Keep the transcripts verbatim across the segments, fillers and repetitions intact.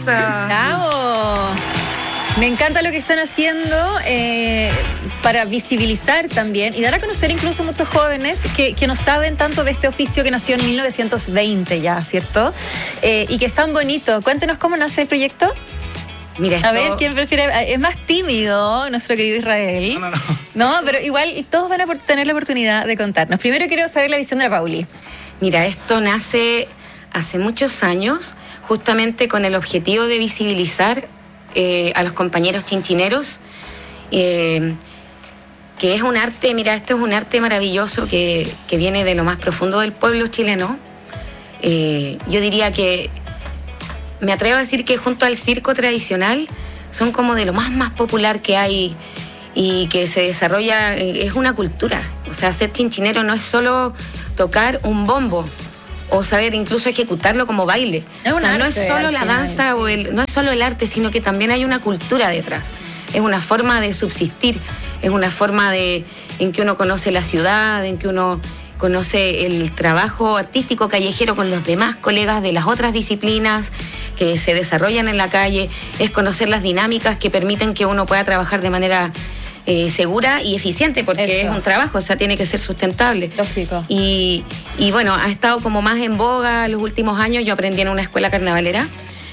¡Bravo! Me encanta lo que están haciendo eh, para visibilizar también y dar a conocer incluso a muchos jóvenes que, que no saben tanto de este oficio que nació en mil novecientos veinte ya, ¿cierto? Eh, y que es tan bonito. Cuéntenos cómo nace el proyecto. Mira, esto... A ver, ¿quién prefiere? Es más tímido nuestro querido Israel. No, no, no. No, pero igual todos van a tener la oportunidad de contarnos. Primero quiero saber la visión de la Pauli. Mira, esto nace hace muchos años justamente con el objetivo de visibilizar eh, a los compañeros chinchineros, eh, que es un arte, mira, esto es un arte maravilloso que, que viene de lo más profundo del pueblo chileno. Eh, yo diría que me atrevo a decir que junto al circo tradicional son como de lo más, más popular que hay y que se desarrolla, es una cultura. O sea, ser chinchinero no es solo tocar un bombo o saber incluso ejecutarlo como baile. Es o sea, un no arte, es solo al la final, danza sí. o el, no es solo el arte, sino que también hay una cultura detrás. Es una forma de subsistir, es una forma de en que uno conoce la ciudad, en que uno conoce el trabajo artístico callejero con los demás colegas de las otras disciplinas que se desarrollan en la calle, es conocer las dinámicas que permiten que uno pueda trabajar de manera eh, segura y eficiente, porque Eso. es un trabajo, o sea, tiene que ser sustentable. Lógico. Y, y bueno, ha estado como más en boga los últimos años. Yo aprendí en una escuela carnavalera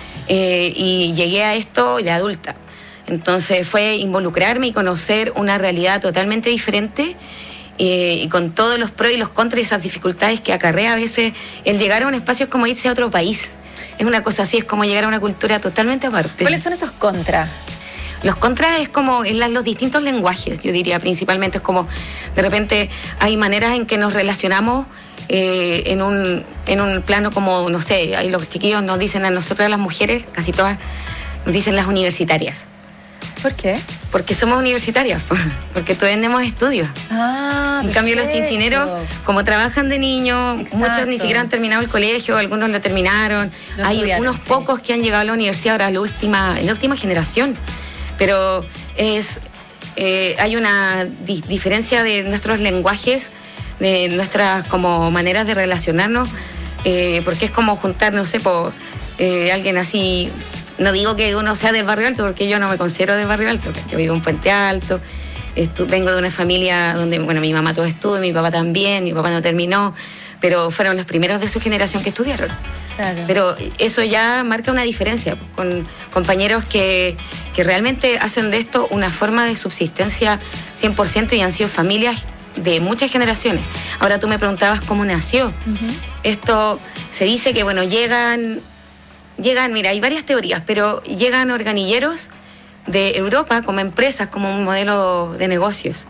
eh, y llegué a esto de adulta. Entonces fue involucrarme y conocer una realidad totalmente diferente eh, y con todos los pros y los contras y esas dificultades que acarrea a veces el llegar a un espacio es como irse a otro país. Es una cosa así, es como llegar a una cultura totalmente aparte. ¿Cuáles son esos contras? Los contras es como en las, los distintos lenguajes, yo diría principalmente. Es como, de repente, hay maneras en que nos relacionamos eh, en, un, en un plano como, no sé, ahí los chiquillos nos dicen a nosotras las mujeres, casi todas, nos dicen las universitarias. ¿Por qué? Porque somos universitarias, porque todavía tenemos estudios. Ah, En cambio, los perfecto. chinchineros, como trabajan de niños, Exacto. muchos ni siquiera han terminado el colegio, algunos lo terminaron. Lo Hay estudiaron, unos sí. pocos que han llegado a la universidad ahora, la última, en la última generación. Pero es eh, hay una di- diferencia de nuestros lenguajes, de nuestras como maneras de relacionarnos, eh, porque es como juntar, no sé, por eh, alguien así. No digo que uno sea del barrio alto, porque yo no me considero del barrio alto. Yo vivo en Puente Alto, estu- vengo de una familia donde, bueno, mi mamá todo estudió, mi papá también, mi papá no terminó, pero fueron los primeros de su generación que estudiaron. Claro. Pero eso ya marca una diferencia, con compañeros que, que realmente hacen de esto una forma de subsistencia cien por ciento y han sido familias de muchas generaciones. Ahora tú me preguntabas cómo nació. Uh-huh. Esto se dice que, bueno, llegan... Llegan, mira, hay varias teorías, pero llegan organilleros de Europa como empresas, como un modelo de negocios,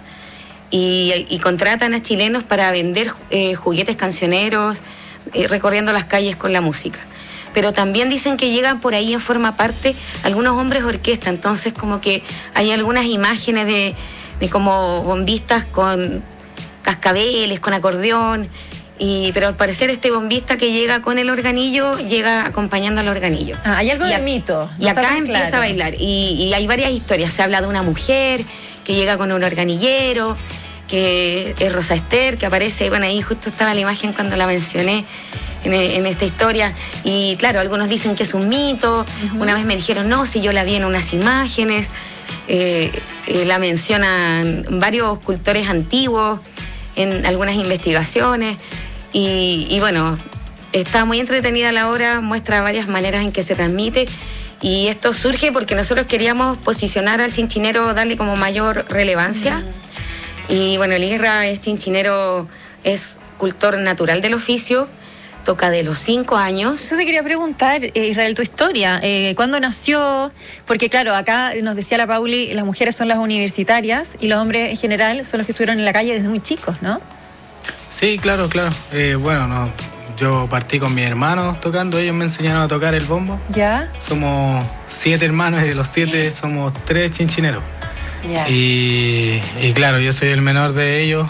y, y contratan a chilenos para vender eh, juguetes cancioneros, eh, recorriendo las calles con la música. Pero también dicen que llegan por ahí en forma parte algunos hombres orquesta, entonces como que hay algunas imágenes de, de como bombistas con cascabeles, con acordeón. Y, pero al parecer este bombista que llega con el organillo, llega acompañando al organillo. Ah, hay algo Y de a- mito. Y no está acá tan empieza claro. a bailar. Y, y hay varias historias. Se habla de una mujer que llega con un organillero, que es Rosa Ester, que aparece, bueno, ahí justo estaba la imagen cuando la mencioné en, en esta historia. Y claro, algunos dicen que es un mito. Uh-huh. Una vez me dijeron, no, si yo la vi en unas imágenes. Eh, eh, la mencionan varios cultores antiguos en algunas investigaciones. Y, y bueno, está muy entretenida la obra, muestra varias maneras en que se transmite, y esto surge porque nosotros queríamos posicionar al chinchinero, darle como mayor relevancia. Mm. Y bueno, el Isra es chinchinero, es cultor natural del oficio, toca de los cinco años. Eso te quería preguntar, eh, Israel, tu historia. Eh, ¿Cuándo nació? Porque claro, acá nos decía la Pauli, las mujeres son las universitarias y los hombres en general son los que estuvieron en la calle desde muy chicos, ¿no? Sí, claro, claro. Eh, bueno, no, yo partí con mis hermanos tocando, ellos me enseñaron a tocar el bombo. ¿Ya? Somos siete hermanos y de los siete somos tres chinchineros. Ya. Y, y claro, yo soy el menor de ellos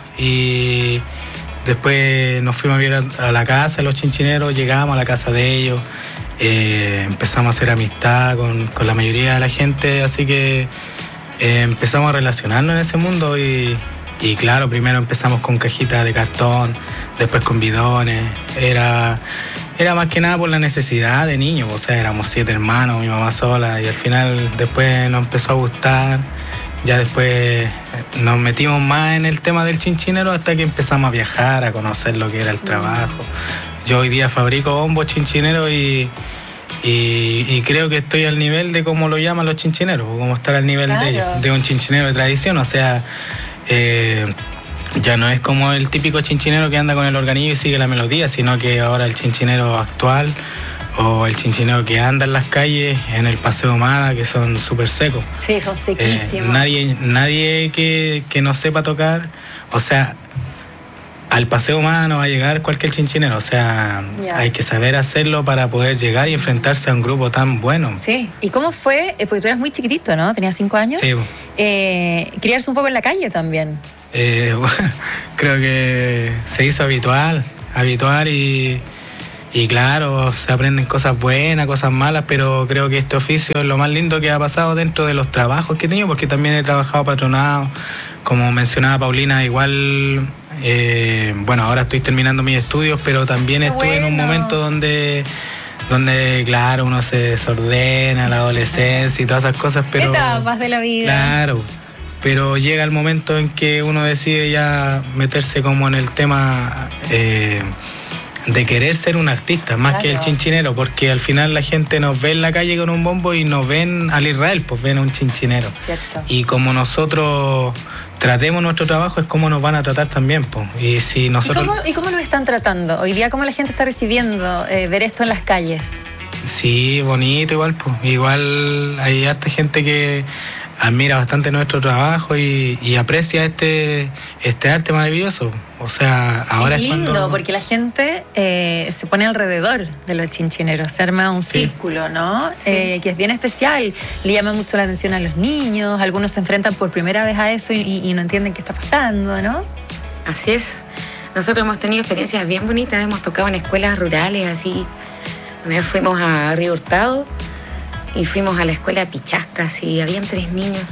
y después nos fuimos a vivir a, a la casa de los chinchineros, llegamos a la casa de ellos, eh, empezamos a hacer amistad con, con la mayoría de la gente, así que eh, empezamos a relacionarnos en ese mundo y... Y claro, primero empezamos con cajitas de cartón, después con bidones. Era Era más que nada por la necesidad de niños, o sea, éramos siete hermanos, mi mamá sola, y al final después nos empezó a gustar, ya después nos metimos más en el tema del chinchinero hasta que empezamos a viajar, a conocer lo que era el trabajo. Yo hoy día fabrico bombos chinchineros y, y, y creo que estoy al nivel de cómo lo llaman los chinchineros, como estar al nivel claro. de ellos, de un chinchinero de tradición, o sea... Eh, ya no es como el típico chinchinero que anda con el organillo y sigue la melodía, sino que ahora el chinchinero actual o el chinchinero que anda en las calles, en el Paseo Humada, que son súper secos. Sí, son sequísimos. Eh, nadie nadie que, que no sepa tocar, o sea, al Paseo Humada no va a llegar cualquier chinchinero, o sea, yeah. hay que saber hacerlo para poder llegar y enfrentarse a un grupo tan bueno. Sí, ¿y cómo fue? Porque tú eras muy chiquitito, ¿no? Tenías cinco años. Sí. Eh, criarse un poco en la calle también. Eh, bueno, creo que se hizo habitual, habitual y, y claro, se aprenden cosas buenas, cosas malas, pero creo que este oficio es lo más lindo que ha pasado dentro de los trabajos que he tenido, porque también he trabajado patronado, como mencionaba Paulina, igual, eh, bueno, ahora estoy terminando mis estudios, pero también Qué estuve bueno. en un momento donde... donde, claro, uno se desordena, la adolescencia y todas esas cosas, pero... Etapas de la vida. Claro. Pero llega el momento en que uno decide ya meterse como en el tema eh, de querer ser un artista, más claro. que el chinchinero, porque al final la gente nos ve en la calle con un bombo y nos ven al Israel, pues ven a un chinchinero. Cierto. Y como nosotros tratemos nuestro trabajo es como nos van a tratar también, pues. Y si nosotros... ¿Y cómo, ¿Y cómo nos están tratando? Hoy día, ¿cómo la gente está recibiendo eh, ver esto en las calles? Sí, bonito igual, pues. Igual hay harta gente que admira bastante nuestro trabajo y, y aprecia este, este arte maravilloso. O sea, ahora es lindo, es cuando... porque la gente eh, se pone alrededor de los chinchineros, se arma un Sí. círculo, ¿no? Sí. Eh, que es bien especial, le llama mucho la atención a los niños, algunos se enfrentan por primera vez a eso y, y no entienden qué está pasando, ¿no? Así es. Nosotros hemos tenido experiencias bien bonitas, hemos tocado en escuelas rurales, así. Una vez fuimos a Río Hurtado y fuimos a la escuela Pichascas y habían tres niños.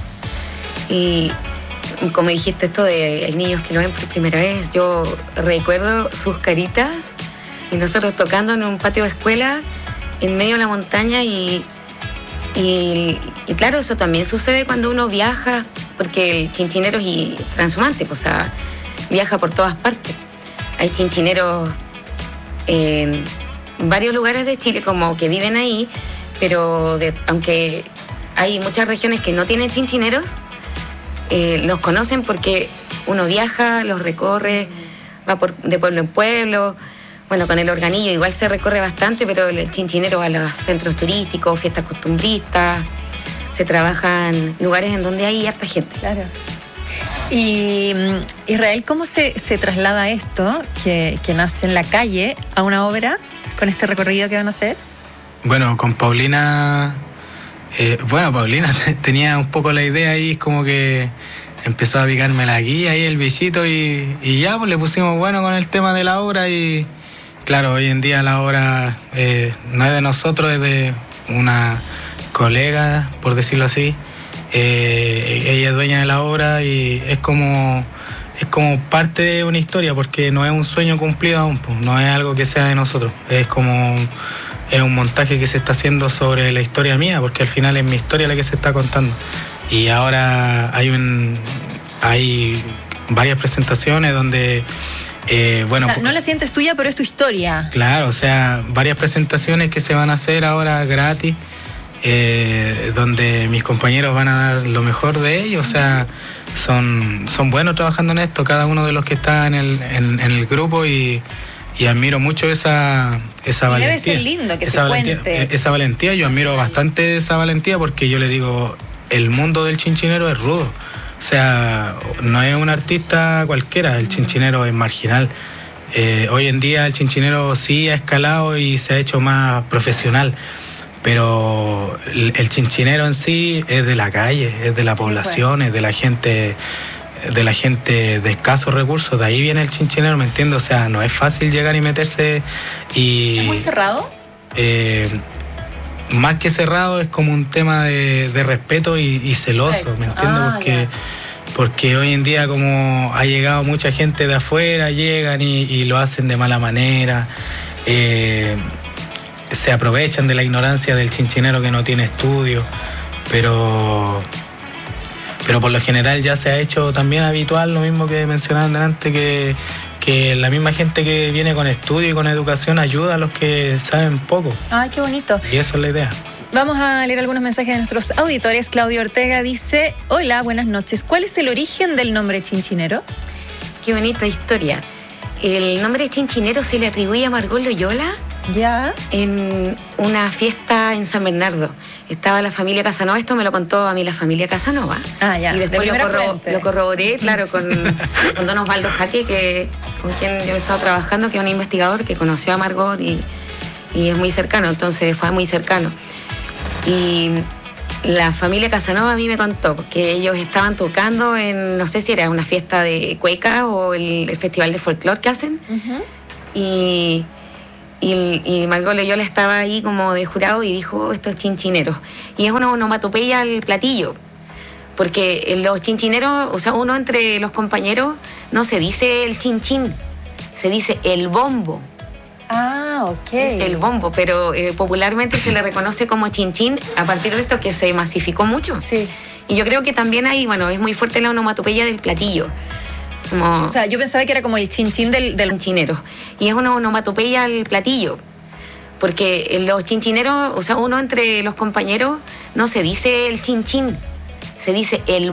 Y como dijiste esto de hay niños que lo ven por primera vez, yo recuerdo sus caritas y nosotros tocando en un patio de escuela en medio de la montaña y, y, y claro, eso también sucede cuando uno viaja, porque el chinchinero es y transhumante, pues, o sea, viaja por todas partes. Hay chinchineros en varios lugares de Chile como que viven ahí, pero de, aunque hay muchas regiones que no tienen chinchineros, eh, los conocen porque uno viaja, los recorre, va por, de pueblo en pueblo. Bueno, con el organillo igual se recorre bastante, pero el chinchinero va a los centros turísticos, fiestas costumbristas, se trabaja en lugares en donde hay harta gente. Claro. Y Israel, ¿cómo se, se traslada esto, que, que nace en la calle, a una obra con este recorrido que van a hacer? Bueno, con Paulina, eh, bueno, Paulina tenía un poco la idea ahí, como que empezó a picarme la guía y el bichito y, y ya, pues le pusimos bueno con el tema de la obra y claro, hoy en día la obra eh, no es de nosotros, es de una colega, por decirlo así. Eh, ella es dueña de la obra y es como es como parte de una historia, porque no es un sueño cumplido aún, pues, no es algo que sea de nosotros, es como es un montaje que se está haciendo sobre la historia mía, porque al final es mi historia la que se está contando. Y ahora hay un hay varias presentaciones donde eh, bueno, o sea, no la sientes tuya, pero es tu historia. Claro, o sea, varias presentaciones que se van a hacer ahora gratis, eh, donde mis compañeros van a dar lo mejor de ellos, o sea, son, son buenos trabajando en esto, cada uno de los que está en el, en, en el grupo y, y admiro mucho esa, esa y valentía. Debe ser lindo que esa se valentía, cuente. Esa valentía, yo admiro bastante esa valentía porque yo le digo, el mundo del chinchinero es rudo. O sea, no es un artista cualquiera, el chinchinero es marginal. Eh, hoy en día el chinchinero sí ha escalado y se ha hecho más profesional, pero el, el chinchinero en sí es de la calle, es de la población, es de la gente, de la gente de escasos recursos. De ahí viene el chinchinero, ¿me entiendes? O sea, no es fácil llegar y meterse y... ¿Es muy cerrado? Eh, más que cerrado, es como un tema de, de respeto y, y celoso, Correcto. ¿me entiendes? Ah, porque, yeah. porque hoy en día, como ha llegado mucha gente de afuera, llegan y, y lo hacen de mala manera. Eh, se aprovechan de la ignorancia del chinchinero que no tiene estudio, pero, pero por lo general ya se ha hecho también habitual lo mismo que mencionaban delante, que, que la misma gente que viene con estudio y con educación ayuda a los que saben poco. Ay, qué bonito. Y eso es la idea. Vamos a leer algunos mensajes de nuestros auditores. Claudio Ortega dice: hola, buenas noches. ¿Cuál es el origen del nombre chinchinero? Qué bonita historia. El nombre de chinchinero se le atribuye a Margot Loyola. Ya. En una fiesta en San Bernardo. Estaba la familia Casanova, esto me lo contó a mí la familia Casanova. Ah, ya. Y después de lo, corro fuente. lo corroboré, claro, con, con don Osvaldo Jaque, que, con quien yo he estado trabajando, que es un investigador que conoció a Margot y, y es muy cercano, entonces fue muy cercano. Y la familia Casanova a mí me contó que ellos estaban tocando en, no sé si era una fiesta de cueca o el, el festival de folclore que hacen. Uh-huh. Y... Y, y Margot Loyola estaba ahí como de jurado y dijo: estos chinchineros. Y es una onomatopeya al platillo, porque los chinchineros, o sea, uno entre los compañeros no se dice el chinchín, se dice el bombo. Ah, ok. Es el bombo, pero eh, popularmente se le reconoce como chinchín a partir de esto que se masificó mucho. Sí. Y yo creo que también hay, bueno, es muy fuerte la onomatopeya del platillo. Como o sea, yo pensaba que era como el chinchín del, del... chinchinero. Y es una onomatopeya al platillo. Porque los chinchineros, o sea, uno entre los compañeros no se dice el chinchín, se dice el